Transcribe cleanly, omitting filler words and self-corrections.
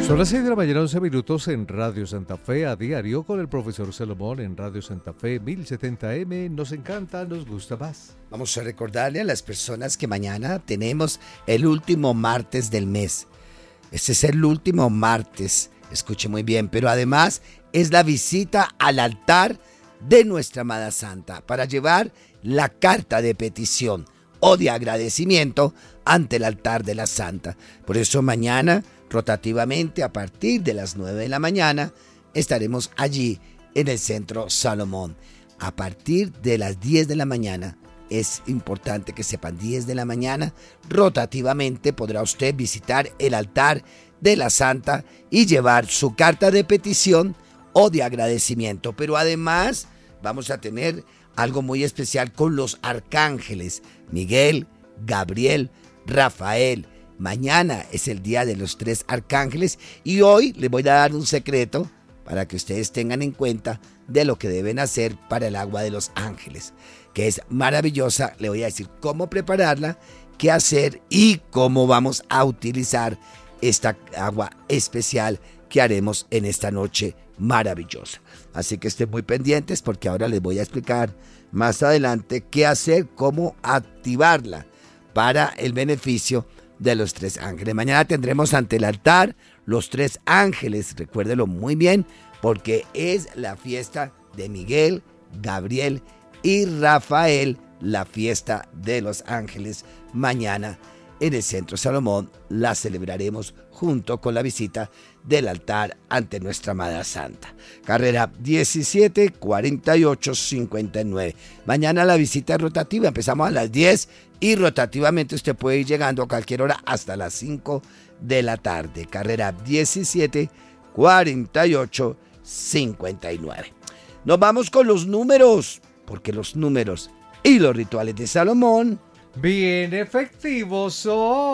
Son las 6 de la mañana, 11 minutos en Radio Santa Fe, a diario con el profesor Salomón en Radio Santa Fe 1070M. Nos encanta, nos gusta más. Vamos a recordarle a las personas que mañana tenemos el último martes del mes. Este es el último martes, escuche muy bien, pero además es la visita al altar de nuestra amada Santa para llevar la carta de petición o de agradecimiento ante el altar de la Santa. Por eso mañana, rotativamente, a partir de las 9 de la mañana, estaremos allí en el Centro Salomón. A partir de las 10 de la mañana, es importante que sepan, 10 de la mañana, rotativamente podrá usted visitar el altar de la Santa y llevar su carta de petición o de agradecimiento. Pero además vamos a tener algo muy especial con los arcángeles Miguel, Gabriel, Rafael. Mañana es el día de los 3 arcángeles y hoy les voy a dar un secreto para que ustedes tengan en cuenta de lo que deben hacer para el agua de los ángeles, que es maravillosa. Le voy a decir cómo prepararla, qué hacer y cómo vamos a utilizar esta agua especial que haremos en esta noche maravillosa. Así que estén muy pendientes porque ahora les voy a explicar más adelante qué hacer, cómo activarla para el beneficio de los 3 ángeles. Mañana tendremos ante el altar los 3 ángeles, recuérdelo muy bien, porque es la fiesta de Miguel, Gabriel y Rafael, la fiesta de los ángeles. Mañana en el Centro Salomón la celebraremos junto con la visita del altar ante nuestra amada Santa. Carrera 17 48 59. Mañana la visita es rotativa, empezamos a las 10 y rotativamente usted puede ir llegando a cualquier hora hasta las 5 de la tarde. Carrera 17 48 59. Nos vamos con los números, porque los números y los rituales de Salomón Bien efectivos son.